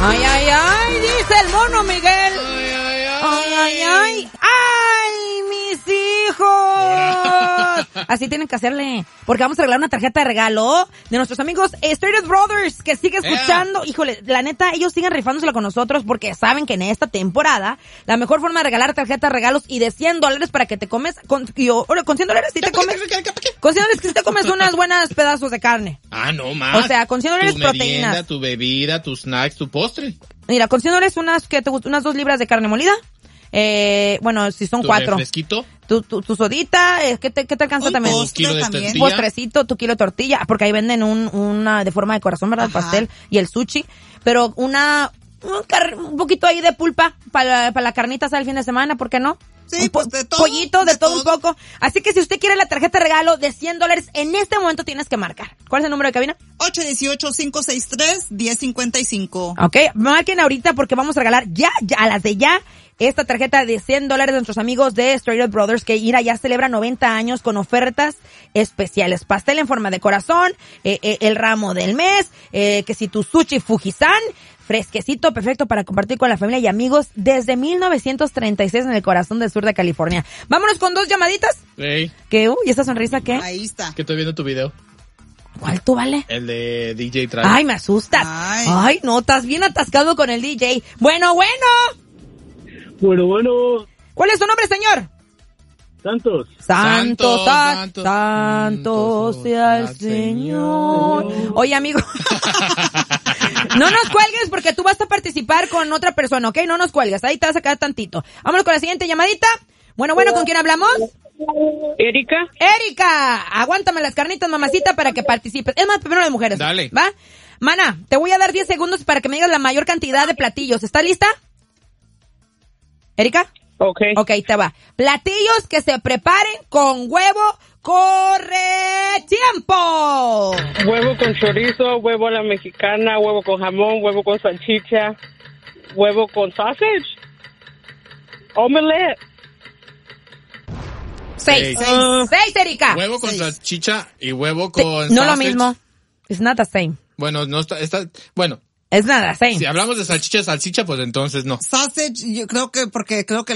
Ay, ay, ay, dice el mono Miguel. Ay, ay, ay. ¡Ay, mis hijos! Así tienen que hacerle, porque vamos a regalar una tarjeta de regalo de nuestros amigos Straight Brothers, que sigue escuchando. Híjole, la neta, ellos siguen rifándosela con nosotros porque saben que en esta temporada la mejor forma de regalar tarjetas de regalos y de $100 para que te comes, con $100 sí te comes, con $100 que sí te comes unas buenas pedazos de carne. Ah, no más. O sea, con $100 tu proteínas. Merienda, tu bebida, tus snacks, tu postre. Mira, con $100 unas 2 libras de carne molida. Bueno, si son 4. ¿Tu refresquito? Tu sodita, ¿qué te alcanza también? Un kilo de tortilla. Postrecito, tu kilo de tortilla, porque ahí venden una de forma de corazón, ¿verdad? El pastel y el sushi. Pero un poquito ahí de pulpa para la carnita el fin de semana, ¿por qué no? Sí, pues de todo. Pollito, de todo un poco. Así que si usted quiere la tarjeta de regalo de $100, en este momento tienes que marcar. ¿Cuál es el número de cabina? 818-563-1055. Ok, marquen ahorita porque vamos a regalar ya a las de ya esta tarjeta de $100 de nuestros amigos de Straight Brothers, que ya celebra 90 años con ofertas especiales. Pastel en forma de corazón, el ramo del mes, que si tu sushi Fujisan, fresquecito, perfecto para compartir con la familia y amigos desde 1936 en el corazón del sur de California. Vámonos con 2 llamaditas. Sí. ¿Qué? ¿Y esa sonrisa qué? Ahí está. Que estoy viendo tu video. ¿Cuál tú, vale? El de DJ Trash. Ay, me asustas. Ay, no, estás bien atascado con el DJ. Bueno. Bueno. ¿Cuál es su nombre, señor? Santos. Santo sea el Señor. Oye, amigo. No nos cuelgues porque tú vas a participar con otra persona, ¿ok? No nos cuelgues, ahí te vas a quedar tantito. Vámonos con la siguiente llamadita. Bueno, ¿con quién hablamos? Erika, aguántame las carnitas, mamacita, para que participes. Es más, primero de mujeres. Dale. ¿Va? Mana, te voy a dar 10 segundos para que me digas la mayor cantidad de platillos. ¿Estás lista? ¿Erika? Ok, te va. Platillos que se preparen con huevo. ¡Corre tiempo! huevo con chorizo, huevo a la mexicana, huevo con jamón, huevo con salchicha, huevo con sausage, omelette. 6, Erika. Huevo con salchicha y huevo con No sausage. lo mismo. It's not the same. Bueno, no está, bueno. It's not the same. Si hablamos de salchicha, pues entonces no. Sausage, yo creo que